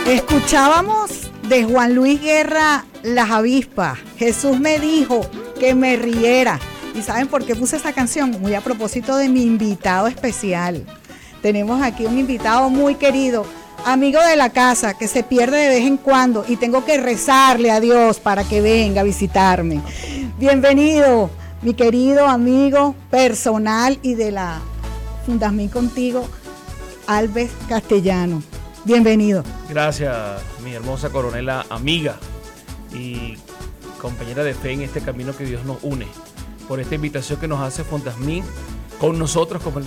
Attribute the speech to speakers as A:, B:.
A: Escuchábamos de Juan Luis Guerra Las Avispas. Jesús me dijo que me riera. ¿Y saben por qué puse esta canción? Muy a propósito de mi invitado especial. Tenemos aquí un invitado muy querido, amigo de la casa, que se pierde de vez en cuando y tengo que rezarle a Dios para que venga a visitarme. Bienvenido, mi querido amigo personal y de la Fundasmín Contigo, Alves Castellano. Bienvenido.
B: Gracias, mi hermosa coronela, amiga y compañera de fe en este camino que Dios nos une, por esta invitación que nos hace Fundasmín con nosotros como el